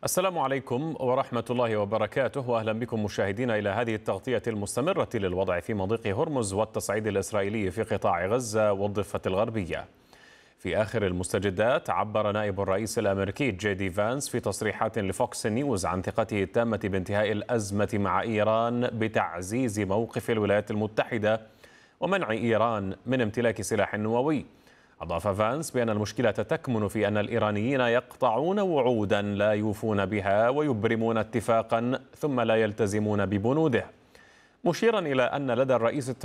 السلام عليكم ورحمة الله وبركاته، وأهلا بكم مشاهدينا إلى هذه التغطية المستمرة للوضع في مضيق هرمز والتصعيد الإسرائيلي في قطاع غزة والضفة الغربية. في آخر المستجدات، عبر نائب الرئيس الأمريكي جي دي فانس في تصريحات لفوكس نيوز عن ثقته التامة بانتهاء الأزمة مع إيران بتعزيز موقف الولايات المتحدة ومنع إيران من امتلاك سلاح نووي. أضاف فانس بأن المشكلة تكمن في أن الإيرانيين يقطعون وعودا لا يوفون بها ويبرمون اتفاقا ثم لا يلتزمون ببنوده، مشيرا إلى أن لدى الرئيس